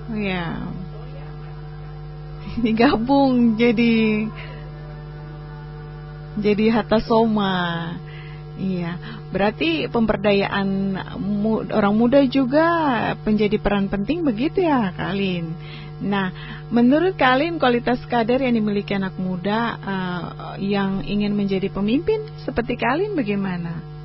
Ya. Digabung jadi Hatta Soma. Iya, berarti pemberdayaan orang muda juga menjadi peran penting begitu ya, Kak Alin. Nah, menurut Kak Alin, kualitas kader yang dimiliki anak muda yang ingin menjadi pemimpin seperti Kak Alin bagaimana?